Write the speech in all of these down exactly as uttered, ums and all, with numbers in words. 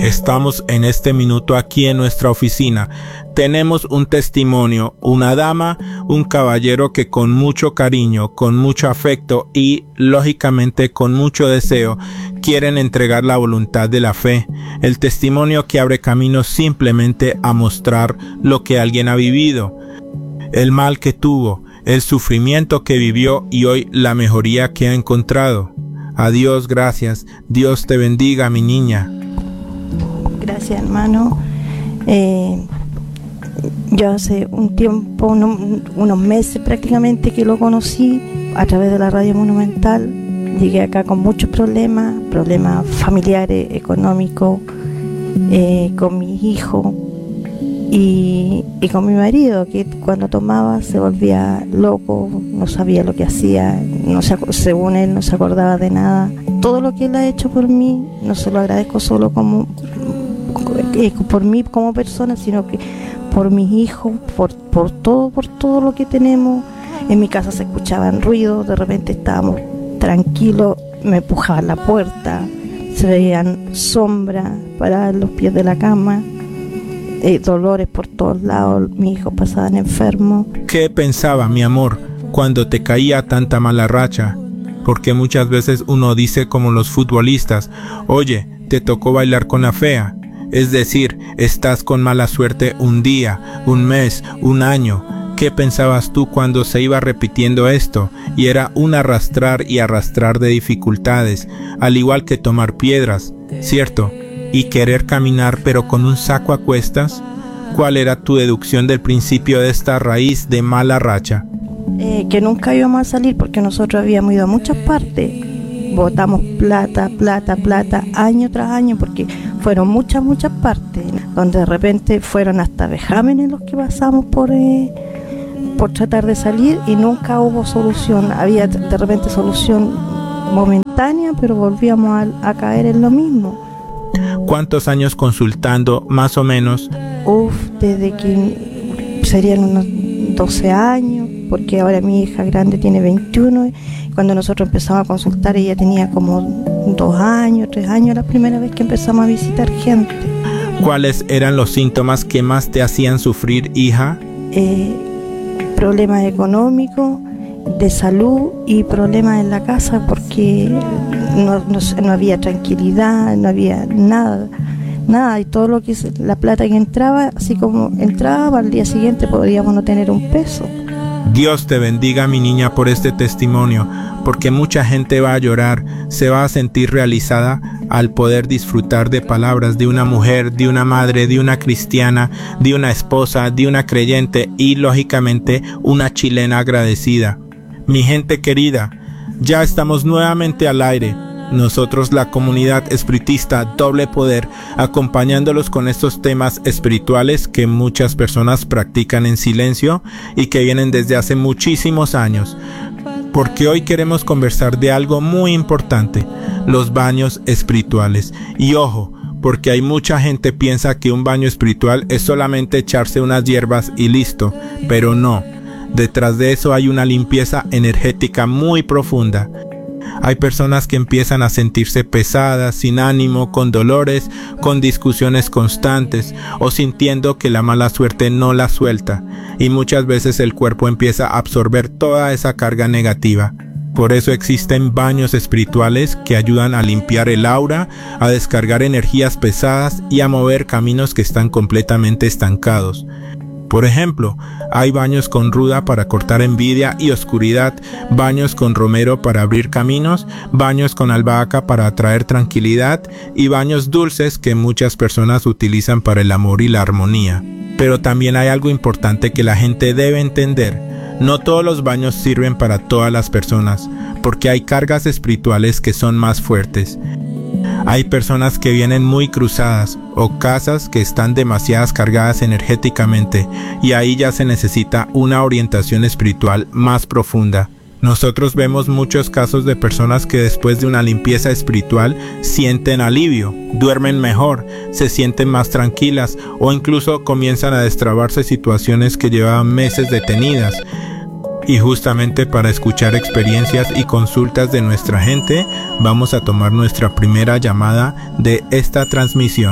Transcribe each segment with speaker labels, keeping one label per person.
Speaker 1: Estamos en este minuto aquí en nuestra oficina. Tenemos un testimonio, una dama, un caballero que con mucho cariño, con mucho afecto y, lógicamente, con mucho deseo, quieren entregar la voluntad de la fe. El testimonio que abre camino simplemente a mostrar lo que alguien ha vivido, el mal que tuvo, el sufrimiento que vivió y hoy la mejoría que ha encontrado. A Dios gracias. Dios te bendiga, mi niña.
Speaker 2: Gracias, hermano. Eh, yo hace un tiempo, uno, unos meses prácticamente que lo conocí a través de la Radio Monumental. Llegué acá con muchos problemas, problemas familiares, económicos, eh, con mi hijo y, y con mi marido, que cuando tomaba se volvía loco, no sabía lo que hacía, no se, según él no se acordaba de nada. Todo lo que él ha hecho por mí, no se lo agradezco solo como por mí como persona, sino que por mis hijos, por, por todo, por todo lo que tenemos. En mi casa se escuchaban ruidos, de repente estábamos tranquilos, me empujaban la puerta, se veían sombras para los pies de la cama, eh, dolores por todos lados, mis hijos pasaban enfermos.
Speaker 1: ¿Qué pensaba, mi amor, cuando te caía tanta mala racha? Porque muchas veces uno dice como los futbolistas, oye, te tocó bailar con la fea. Es decir, estás con mala suerte un día, un mes, un año. ¿Qué pensabas tú cuando se iba repitiendo esto? Y era un arrastrar y arrastrar de dificultades, al igual que tomar piedras, ¿cierto? Y querer caminar pero con un saco a cuestas. ¿Cuál era tu deducción del principio de esta raíz de mala racha?
Speaker 2: Eh, que nunca íbamos a salir porque nosotros habíamos ido a muchas partes. Botamos plata, plata, plata, año tras año, porque fueron muchas, muchas partes, donde de repente fueron hasta vejámenes los que pasamos por, eh, por tratar de salir y nunca hubo solución. Había de repente solución momentánea, pero volvíamos a, a caer en lo mismo.
Speaker 1: ¿Cuántos años consultando, más o menos?
Speaker 2: Uf, desde que serían unos doce años, porque ahora mi hija grande tiene veintiuno. Cuando nosotros empezamos a consultar ella tenía como dos años, tres años, la primera vez que empezamos a visitar gente.
Speaker 1: ¿Cuáles eran los síntomas que más te hacían sufrir, hija?
Speaker 2: Eh, problemas económicos, de salud y problemas en la casa, porque no, no, no había tranquilidad, no había nada, nada, y todo lo que es la plata que entraba, así como entraba, al día siguiente podríamos no tener un peso.
Speaker 1: Dios te bendiga, mi niña, por este testimonio, porque mucha gente va a llorar, se va a sentir realizada al poder disfrutar de palabras de una mujer, de una madre, de una cristiana, de una esposa, de una creyente y, lógicamente, una chilena agradecida. Mi gente querida, ya estamos nuevamente al aire. Nosotros, la comunidad espiritista Doble Poder, acompañándolos con estos temas espirituales que muchas personas practican en silencio y que vienen desde hace muchísimos años. Porque hoy queremos conversar de algo muy importante, los baños espirituales. Y ojo, porque hay mucha gente que piensa que un baño espiritual es solamente echarse unas hierbas y listo, pero no. Detrás de eso hay una limpieza energética muy profunda. Hay personas que empiezan a sentirse pesadas, sin ánimo, con dolores, con discusiones constantes o sintiendo que la mala suerte no la suelta, y muchas veces el cuerpo empieza a absorber toda esa carga negativa. Por eso existen baños espirituales que ayudan a limpiar el aura, a descargar energías pesadas y a mover caminos que están completamente estancados. Por ejemplo, hay baños con ruda para cortar envidia y oscuridad, baños con romero para abrir caminos, baños con albahaca para atraer tranquilidad y baños dulces que muchas personas utilizan para el amor y la armonía. Pero también hay algo importante que la gente debe entender. No todos los baños sirven para todas las personas, porque hay cargas espirituales que son más fuertes. Hay personas que vienen muy cruzadas o casas que están demasiadas cargadas energéticamente y ahí ya se necesita una orientación espiritual más profunda. Nosotros vemos muchos casos de personas que después de una limpieza espiritual sienten alivio, duermen mejor, se sienten más tranquilas o incluso comienzan a destrabarse situaciones que llevaban meses detenidas. Y justamente para escuchar experiencias y consultas de nuestra gente, vamos a tomar nuestra primera llamada de esta transmisión.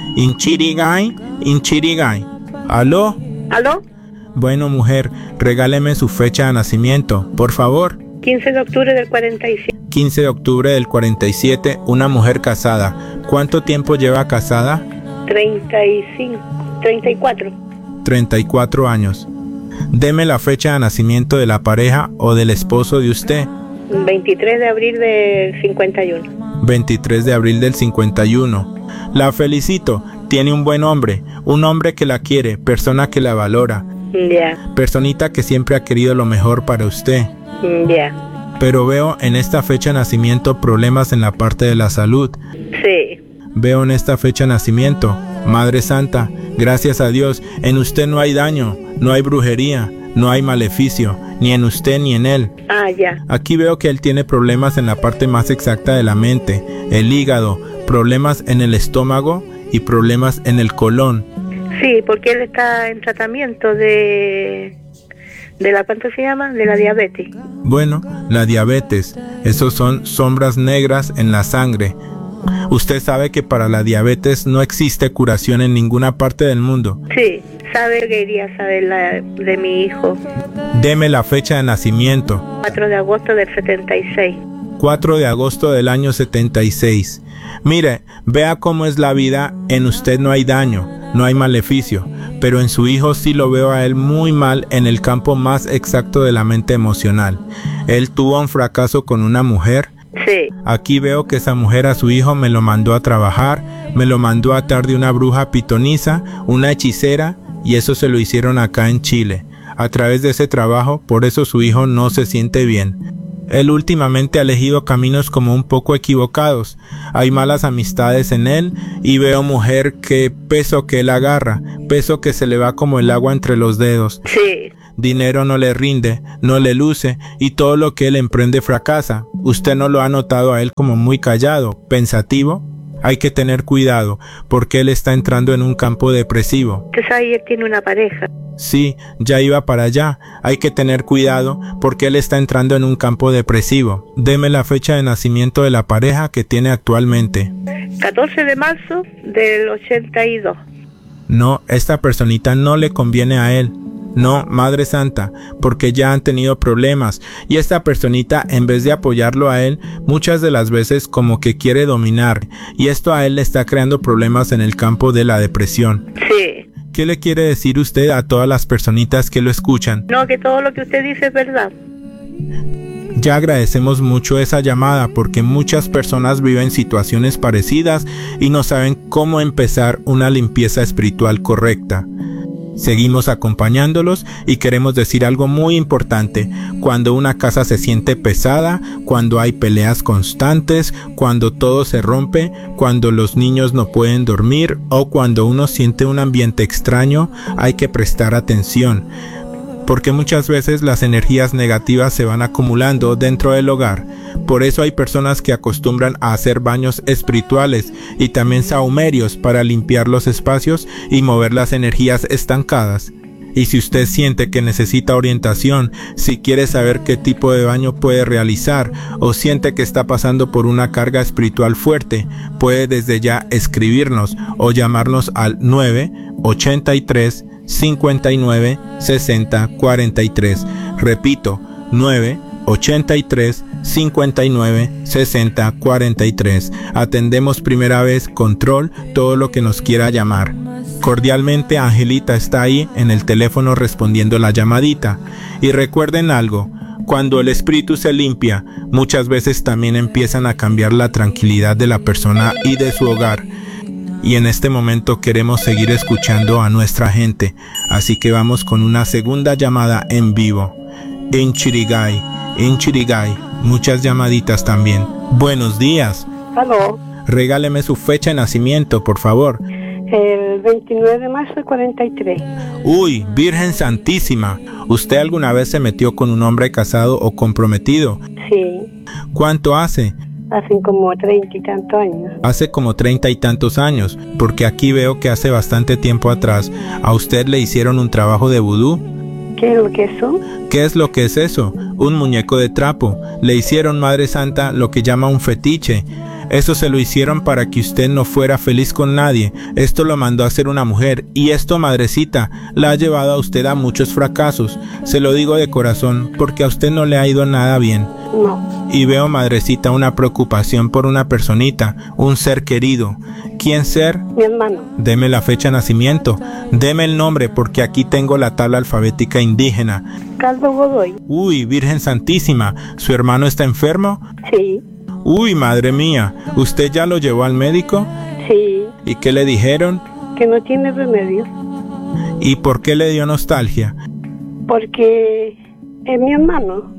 Speaker 1: Inchirigai, Inchirigai. ¿Aló?
Speaker 3: ¿Aló?
Speaker 1: Bueno, mujer, regáleme su fecha de nacimiento, por favor.
Speaker 3: quince de octubre del cuarenta y siete.
Speaker 1: quince de octubre del cuarenta y siete, una mujer casada. ¿Cuánto tiempo lleva casada?
Speaker 3: treinta y cinco, treinta y cuatro.
Speaker 1: treinta y cuatro años. Deme la fecha de nacimiento de la pareja o del esposo de usted.
Speaker 3: veintitrés de abril del cincuenta y uno.
Speaker 1: veintitrés de abril del cincuenta y uno. La felicito, tiene un buen hombre, un hombre que la quiere, persona que la valora.
Speaker 3: Ya. Yeah.
Speaker 1: Personita que siempre ha querido lo mejor para usted.
Speaker 3: Ya. Yeah.
Speaker 1: Pero veo en esta fecha de nacimiento problemas en la parte de la salud.
Speaker 3: Sí.
Speaker 1: Veo en esta fecha de nacimiento, Madre Santa, gracias a Dios, en usted no hay daño, no hay brujería, no hay maleficio, ni en usted ni en él.
Speaker 3: Ah, ya.
Speaker 1: Aquí veo que él tiene problemas en la parte más exacta de la mente, el hígado, problemas en el estómago y problemas en el colon.
Speaker 3: Sí, porque él está en tratamiento de... ¿De la cuánto se llama? De la diabetes.
Speaker 1: Bueno, la diabetes, esos son sombras negras en la sangre. Usted sabe que para la diabetes no existe curación en ninguna parte del mundo.
Speaker 3: Sí, sabe que quería saber la de mi hijo.
Speaker 1: Deme la fecha de nacimiento.
Speaker 3: cuatro de agosto del setenta y seis.
Speaker 1: cuatro de agosto del año setenta y seis. Mire, vea cómo es la vida, en usted no hay daño, no hay maleficio, pero en su hijo sí lo veo a él muy mal en el campo más exacto de la mente emocional. Él tuvo un fracaso con una mujer.
Speaker 3: Sí.
Speaker 1: Aquí veo que esa mujer a su hijo me lo mandó a trabajar, me lo mandó a atar de una bruja pitonisa, una hechicera, y eso se lo hicieron acá en Chile. A través de ese trabajo, por eso su hijo no se siente bien. Él últimamente ha elegido caminos como un poco equivocados. Hay malas amistades en él y veo mujer que peso que él agarra, peso que se le va como el agua entre los dedos.
Speaker 3: Sí.
Speaker 1: Dinero no le rinde, no le luce y todo lo que él emprende fracasa. ¿Usted no lo ha notado a él como muy callado, pensativo? Hay que tener cuidado porque él está entrando en un campo depresivo.
Speaker 3: Usted sabe, él tiene una pareja.
Speaker 1: Sí, ya iba para allá. Hay que tener cuidado porque él está entrando en un campo depresivo. Deme la fecha de nacimiento de la pareja que tiene actualmente.
Speaker 3: catorce de marzo del ochenta y dos.
Speaker 1: No, esta personita no le conviene a él. No, Madre Santa, porque ya han tenido problemas y esta personita, en vez de apoyarlo a él, muchas de las veces como que quiere dominar y esto a él le está creando problemas en el campo de la depresión.
Speaker 3: Sí.
Speaker 1: ¿Qué le quiere decir usted a todas las personitas que lo escuchan?
Speaker 3: No, que todo lo que usted dice es verdad.
Speaker 1: Ya agradecemos mucho esa llamada porque muchas personas viven situaciones parecidas y no saben cómo empezar una limpieza espiritual correcta. Seguimos acompañándolos y queremos decir algo muy importante. Cuando una casa se siente pesada, cuando hay peleas constantes, cuando todo se rompe, cuando los niños no pueden dormir o cuando uno siente un ambiente extraño, hay que prestar atención. Porque muchas veces las energías negativas se van acumulando dentro del hogar. Por eso hay personas que acostumbran a hacer baños espirituales y también sahumerios para limpiar los espacios y mover las energías estancadas. Y si usted siente que necesita orientación, si quiere saber qué tipo de baño puede realizar o siente que está pasando por una carga espiritual fuerte, puede desde ya escribirnos o llamarnos al nueve ochenta y tres cincuenta y nueve sesenta cuarenta y tres. Repito, nueve ochenta y tres cincuenta y nueve sesenta cuarenta y tres. Atendemos primera vez control, todo lo que nos quiera llamar. Cordialmente, Angelita está ahí en el teléfono respondiendo la llamadita. Y recuerden algo, cuando el espíritu se limpia, muchas veces también empiezan a cambiar la tranquilidad de la persona y de su hogar. Y en este momento queremos seguir escuchando a nuestra gente, así que vamos con una segunda llamada en vivo. Inchirigai, Inchirigai, muchas llamaditas también. Buenos días.
Speaker 3: Aló.
Speaker 1: Regáleme su fecha de nacimiento, por favor.
Speaker 3: El veintinueve de marzo del cuarenta y tres.
Speaker 1: Uy, Virgen Santísima, ¿usted alguna vez se metió con un hombre casado o comprometido?
Speaker 3: Sí.
Speaker 1: ¿Cuánto hace?
Speaker 3: Hace como treinta y tantos años.
Speaker 1: Hace como treinta y tantos años, porque aquí veo que hace bastante tiempo atrás a usted le hicieron un trabajo de vudú.
Speaker 3: ¿Qué es lo que es eso?
Speaker 1: ¿Qué es lo que es eso? Un muñeco de trapo. Le hicieron, Madre Santa, lo que llama un fetiche. Eso se lo hicieron para que usted no fuera feliz con nadie. Esto lo mandó a hacer una mujer. Y esto, Madrecita, la ha llevado a usted a muchos fracasos. Se lo digo de corazón, porque a usted no le ha ido nada bien.
Speaker 3: No.
Speaker 1: Y veo, Madrecita, una preocupación por una personita, un ser querido. ¿Quién ser?
Speaker 3: Mi hermano.
Speaker 1: Deme la fecha de nacimiento. Deme el nombre, porque aquí tengo la tabla alfabética indígena.
Speaker 3: Caldo Godoy.
Speaker 1: Uy, Virgen Santísima, ¿su hermano está enfermo?
Speaker 3: Sí.
Speaker 1: Uy, madre mía, ¿usted ya lo llevó al médico?
Speaker 3: Sí.
Speaker 1: ¿Y qué le dijeron?
Speaker 3: Que no tiene remedio.
Speaker 1: ¿Y por qué le dio nostalgia?
Speaker 3: Porque es mi hermano.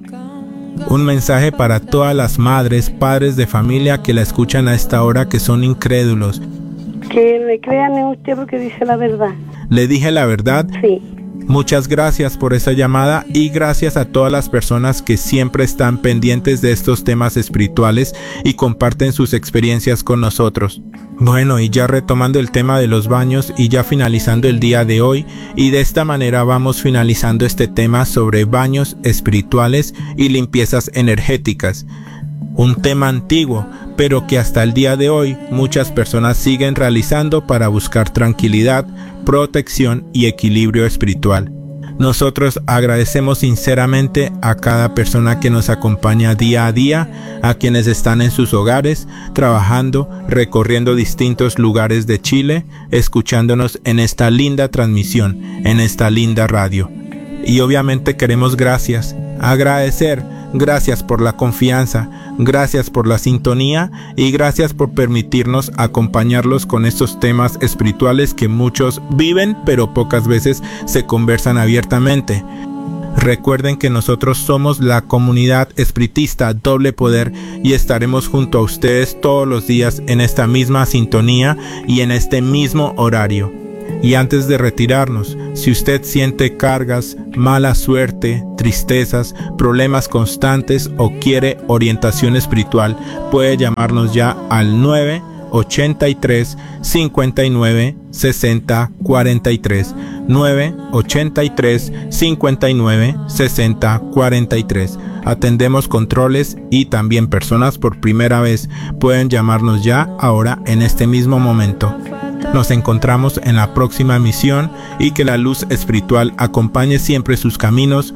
Speaker 1: Un mensaje para todas las madres, padres de familia que la escuchan a esta hora, que son incrédulos.
Speaker 3: Que le crean en usted porque dice la verdad.
Speaker 1: ¿Le dije la verdad?
Speaker 3: Sí.
Speaker 1: Muchas gracias por esa llamada y gracias a todas las personas que siempre están pendientes de estos temas espirituales y comparten sus experiencias con nosotros. Bueno, y ya retomando el tema de los baños y ya finalizando el día de hoy, y de esta manera vamos finalizando este tema sobre baños espirituales y limpiezas energéticas. Un tema antiguo, pero que hasta el día de hoy muchas personas siguen realizando para buscar tranquilidad, protección y equilibrio espiritual. Nosotros agradecemos sinceramente a cada persona que nos acompaña día a día, a quienes están en sus hogares, trabajando, recorriendo distintos lugares de Chile, escuchándonos en esta linda transmisión, en esta linda radio. Y obviamente queremos gracias, agradecer, gracias por la confianza, gracias por la sintonía y gracias por permitirnos acompañarlos con estos temas espirituales que muchos viven pero pocas veces se conversan abiertamente. Recuerden que nosotros somos la comunidad espiritista Doble Poder y estaremos junto a ustedes todos los días en esta misma sintonía y en este mismo horario. Y antes de retirarnos, si usted siente cargas, mala suerte, tristezas, problemas constantes o quiere orientación espiritual, puede llamarnos ya al nueve ochenta y tres, cincuenta y nueve, sesenta, cuarenta y tres, nueve ochenta y tres, cincuenta y nueve, sesenta, cuarenta y tres. Atendemos controles y también personas por primera vez pueden llamarnos ya ahora en este mismo momento. Nos encontramos en la próxima emisión y que la luz espiritual acompañe siempre sus caminos.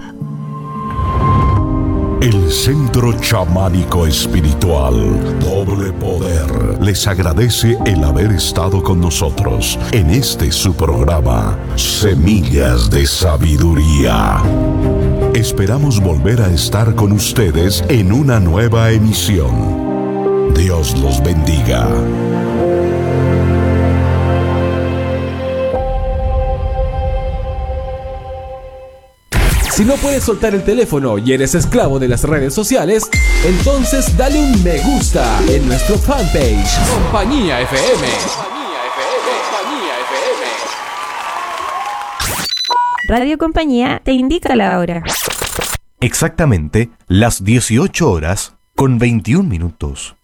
Speaker 4: El Centro Chamánico Espiritual Doble Poder les agradece el haber estado con nosotros en este su programa Semillas de Sabiduría. Esperamos volver a estar con ustedes en una nueva emisión. Dios los bendiga.
Speaker 5: Si no puedes soltar el teléfono y eres esclavo de las redes sociales, entonces dale un me gusta en nuestro fanpage Compañía F M. Compañía F M. Compañía F M.
Speaker 6: Radio Compañía te indica la hora.
Speaker 7: Exactamente las dieciocho horas con veintiún minutos.